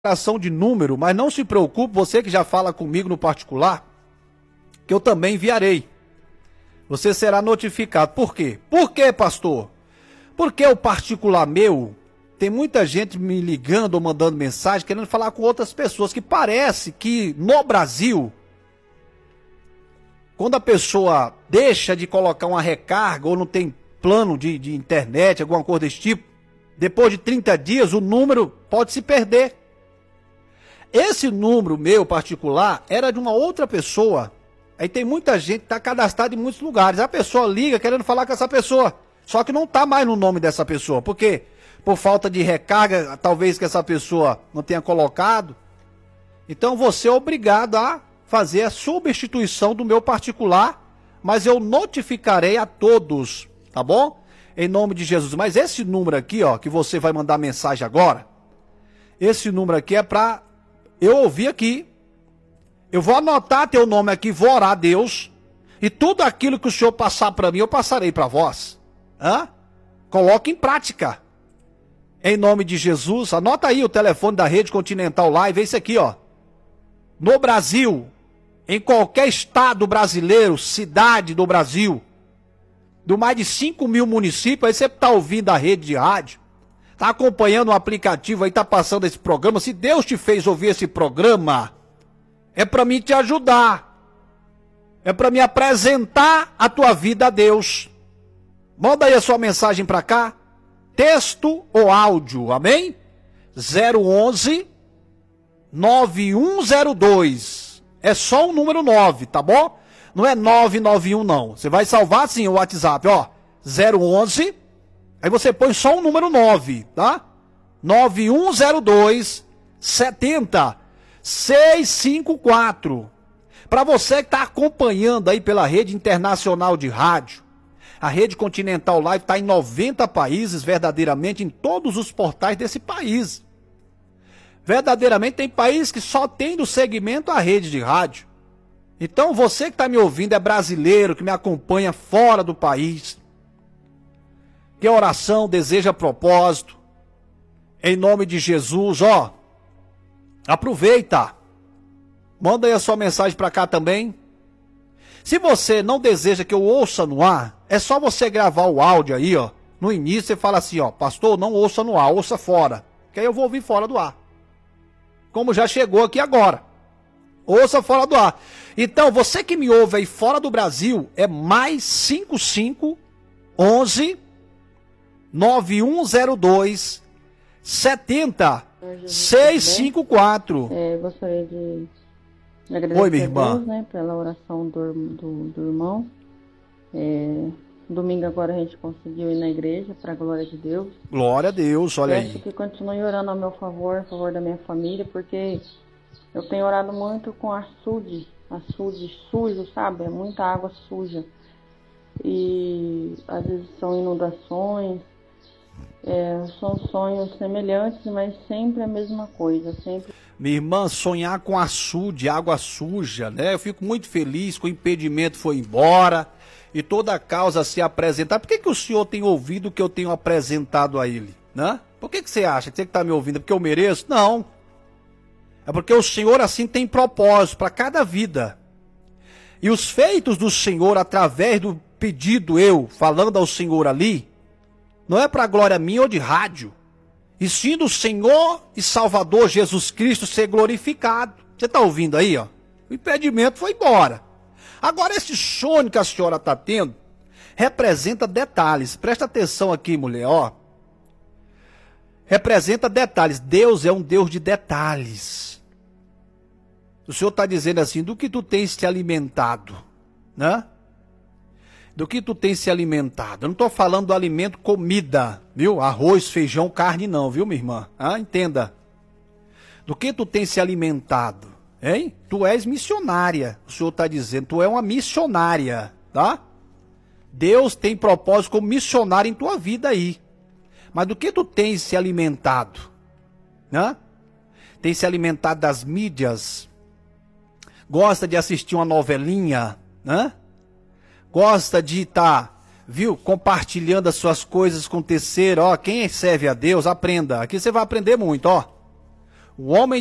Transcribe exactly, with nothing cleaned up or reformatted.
Ação de número, mas não se preocupe, você que já fala comigo no particular, que eu também enviarei. Você será notificado. Por quê? Por quê, pastor? Porque o particular meu, tem muita gente me ligando ou mandando mensagem, querendo falar com outras pessoas, que parece que no Brasil, quando a pessoa deixa de colocar uma recarga ou não tem plano de, de internet, alguma coisa desse tipo, depois de trinta dias o número pode se perder. Esse número meu particular era de uma outra pessoa. Aí tem muita gente que está cadastrada em muitos lugares. A pessoa liga querendo falar com essa pessoa. Só que não está mais no nome dessa pessoa. Por quê? Por falta de recarga, talvez que essa pessoa não tenha colocado. Então você é obrigado a fazer a substituição do meu particular. Mas eu notificarei a todos, tá bom? Em nome de Jesus. Mas esse número aqui, ó, que você vai mandar mensagem agora. Esse número aqui é para... eu ouvi aqui, eu vou anotar teu nome aqui, vou orar a Deus, e tudo aquilo que o Senhor passar para mim, eu passarei para vós. Hã? Coloque em prática. Em nome de Jesus, anota aí o telefone da Rede Continental Live, é esse aqui, ó. No Brasil, em qualquer estado brasileiro, cidade do Brasil, do mais de cinco mil municípios, aí você está ouvindo a rede de rádio, tá acompanhando o aplicativo aí, tá passando esse programa. Se Deus te fez ouvir esse programa, é para mim te ajudar. É para me apresentar a tua vida a Deus. Manda aí a sua mensagem para cá, texto ou áudio, amém? zero onze, nove um zero dois. É só o número nove, tá bom? Não é nove nove um não. Você vai salvar sim o WhatsApp, ó. zero onze. Aí você põe só o número nove, tá? nove um zero dois, sete zero, seis cinco quatro. Para você que está acompanhando aí pela rede internacional de rádio, a Rede Continental Live está em noventa países, verdadeiramente, em todos os portais desse país. Verdadeiramente tem país que só tem do segmento a rede de rádio. Então você que está me ouvindo é brasileiro, que me acompanha fora do país, que a oração deseja propósito, em nome de Jesus, ó, aproveita, manda aí a sua mensagem para cá também. Se você não deseja que eu ouça no ar, é só você gravar o áudio aí, ó, no início você fala assim, ó, pastor, não ouça no ar, ouça fora, que aí eu vou ouvir fora do ar, como já chegou aqui agora, ouça fora do ar. Então, você que me ouve aí fora do Brasil, é mais cinco cinco, onze, nove um zero dois, sete zero, seis cinco quatro. É, gostaria de agradecer. Oi, minha irmã. A Deus, né, pela oração do, do, do irmão. É, domingo agora a gente conseguiu ir na igreja, para a glória de Deus. Glória a Deus, olha Peço aí. que continue orando ao meu favor, a favor da minha família, porque eu tenho orado muito com açude, açude sujo, sabe? É muita água suja. E às vezes são inundações. É, são sonhos semelhantes, mas sempre a mesma coisa, sempre. Minha irmã, sonhar com açude, água suja, né? Eu fico muito feliz que o impedimento foi embora e toda a causa se apresentar. Por que que o senhor tem ouvido o que eu tenho apresentado a ele, né? Por que que você acha que você que está me ouvindo é porque eu mereço? Não. É porque o Senhor assim tem propósito para cada vida. E os feitos do Senhor através do pedido eu, falando ao Senhor ali, não é para glória minha ou de rádio, e sim do Senhor e Salvador Jesus Cristo ser glorificado. Você está ouvindo aí, ó? O impedimento foi embora. Agora, esse sonho que a senhora está tendo representa detalhes. Presta atenção aqui, mulher, ó. Representa detalhes. Deus é um Deus de detalhes. O Senhor está dizendo assim, do que tu tens te alimentado, né? Do que tu tens se alimentado. Eu não estou falando do alimento comida, viu? Arroz, feijão, carne não, viu, minha irmã? Ah, entenda. Do que tu tens se alimentado, hein? Tu és missionária, o Senhor está dizendo. Tu é uma missionária, tá? Deus tem propósito como missionária em tua vida aí. Mas do que tu tens se alimentado, né? Tem se alimentado das mídias? Gosta de assistir uma novelinha, né? Gosta de estar, tá, viu, compartilhando as suas coisas com o terceiro. Ó, quem serve a Deus, aprenda. Aqui você vai aprender muito, ó. Um homem